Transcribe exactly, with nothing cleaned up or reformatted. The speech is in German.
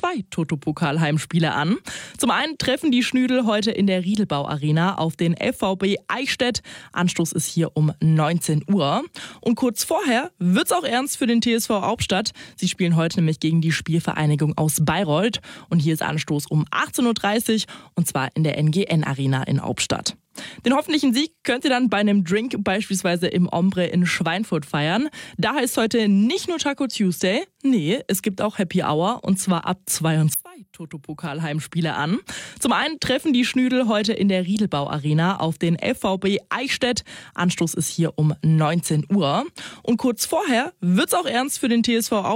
zwei Toto-Pokal-Heimspiele an. Zum einen treffen die Schnüdel heute in der Riedelbau-Arena auf den VfB Eichstätt. Anstoß ist hier um neunzehn Uhr. Und kurz vorher wird's auch ernst für den T S V Hauptstadt. Sie spielen heute nämlich gegen die Spielvereinigung aus Bayreuth. Und hier ist Anstoß um achtzehn Uhr dreißig und zwar in der N G N-Arena in Hauptstadt. Den hoffentlichen Sieg könnt ihr dann bei einem Drink beispielsweise im Ombre in Schweinfurt feiern. Da heißt heute nicht nur Taco Tuesday, nee, es gibt auch Happy Hour und zwar ab zweiundzwanzig Uhr Toto-Pokal-Heimspiele an. Zum einen treffen die Schnüdel heute in der Riedelbau-Arena auf den VfB Eichstätt. Anstoß ist hier um neunzehn Uhr. Und kurz vorher wird's auch ernst für den T S V